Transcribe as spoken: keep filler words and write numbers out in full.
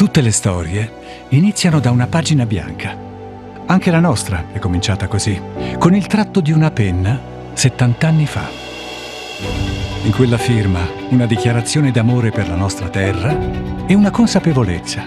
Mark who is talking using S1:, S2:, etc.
S1: Tutte le storie iniziano da una pagina bianca. Anche la nostra è cominciata così, con il tratto di una penna settanta anni fa. In quella firma una dichiarazione d'amore per la nostra terra e una consapevolezza.